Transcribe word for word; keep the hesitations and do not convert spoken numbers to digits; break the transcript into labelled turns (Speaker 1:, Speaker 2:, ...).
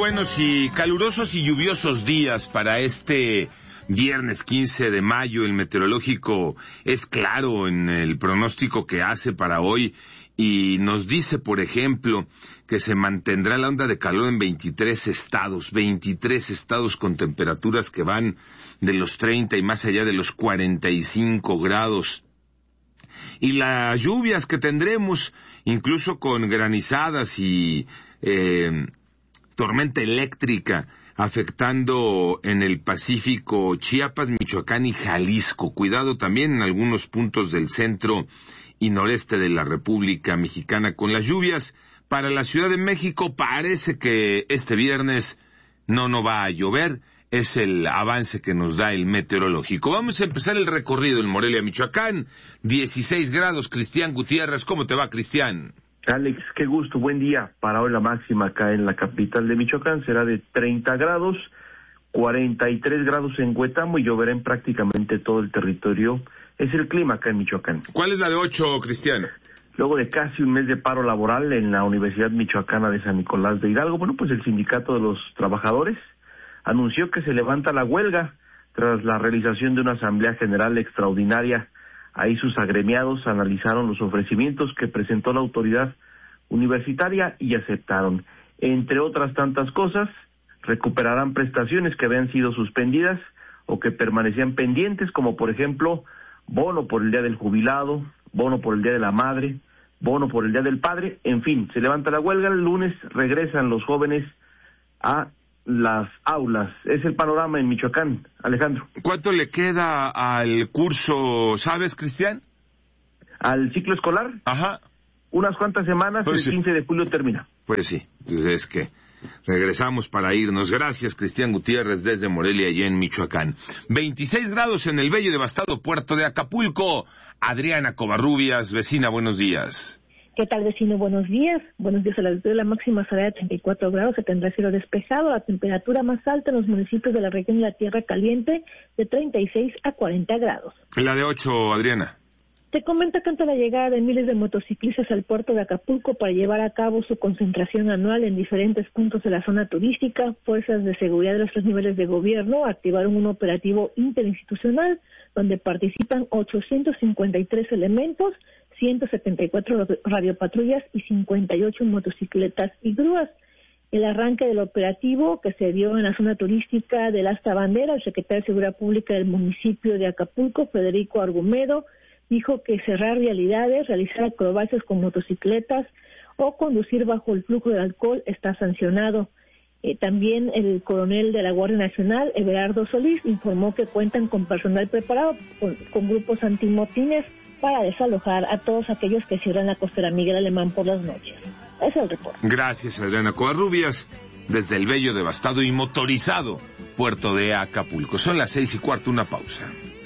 Speaker 1: buenos y calurosos y lluviosos días para este viernes quince de mayo. El meteorológico es claro en el pronóstico que hace para hoy y nos dice, por ejemplo, que se mantendrá la onda de calor en veintitrés estados, veintitrés estados con temperaturas que van de los treinta y más allá de los cuarenta y cinco grados. Y las lluvias que tendremos, incluso con granizadas y eh, tormenta eléctrica, afectando en el Pacífico, Chiapas, Michoacán y Jalisco. Cuidado también en algunos puntos del centro y noreste de la República Mexicana con las lluvias. Para la Ciudad de México parece que este viernes no, no va a llover. Es el avance que nos da el meteorológico. Vamos a empezar el recorrido en Morelia, Michoacán. dieciséis grados, Cristian Gutiérrez. ¿Cómo te va, Cristian?
Speaker 2: Alex, qué gusto, buen día. Para hoy la máxima acá en la capital de Michoacán será de treinta grados, cuarenta y tres grados en Huetamo y lloverá en prácticamente todo el territorio. Es el clima acá en Michoacán.
Speaker 1: ¿Cuál es la de ocho, Cristian?
Speaker 2: Luego de casi un mes de paro laboral en la Universidad Michoacana de San Nicolás de Hidalgo, bueno, pues el Sindicato de los Trabajadores anunció que se levanta la huelga tras la realización de una asamblea general extraordinaria. Ahí sus agremiados analizaron los ofrecimientos que presentó la autoridad universitaria y aceptaron. Entre otras tantas cosas, recuperarán prestaciones que habían sido suspendidas o que permanecían pendientes, como por ejemplo, bono por el Día del Jubilado, bono por el Día de la Madre, bono por el Día del Padre. En fin, se levanta la huelga, el lunes regresan los jóvenes a las aulas. Es el panorama en Michoacán, Alejandro.
Speaker 1: ¿Cuánto le queda al curso, sabes, Cristian?
Speaker 2: ¿Al ciclo escolar?
Speaker 1: Ajá.
Speaker 2: Unas cuantas semanas, pues el sí. quince de julio termina.
Speaker 1: Pues sí, pues es que regresamos para irnos. Gracias, Cristian Gutiérrez, desde Morelia, allá en Michoacán. veintiséis grados en el bello y devastado puerto de Acapulco. Adriana Covarrubias, vecina, buenos días.
Speaker 3: ¿Qué tal, vecino? Buenos días. Buenos días. A las dos, la máxima será de treinta y cuatro grados, se tendrá cielo despejado. La temperatura más alta en los municipios de la región de la Tierra Caliente de treinta y seis a cuarenta grados.
Speaker 1: La de ocho, Adriana.
Speaker 3: Te comento que ante la llegada de miles de motociclistas al puerto de Acapulco para llevar a cabo su concentración anual en diferentes puntos de la zona turística, fuerzas de seguridad de los tres niveles de gobierno activaron un operativo interinstitucional donde participan ochocientos cincuenta y tres elementos, ciento setenta y cuatro radiopatrullas y cincuenta y ocho motocicletas y grúas. El arranque del operativo, que se dio en la zona turística del Asta Bandera, el secretario de Seguridad Pública del municipio de Acapulco, Federico Argumedo, dijo que cerrar vialidades, realizar acrobacias con motocicletas o conducir bajo el flujo del alcohol está sancionado. Eh, también el coronel de la Guardia Nacional, Everardo Solís, informó que cuentan con personal preparado con, con grupos antimotines para desalojar a todos aquellos que cierran la costera Miguel Alemán por las noches. Ese es el reporte.
Speaker 1: Gracias, Adriana Covarrubias, desde el bello, devastado y motorizado puerto de Acapulco. Son las seis y cuarto, una pausa.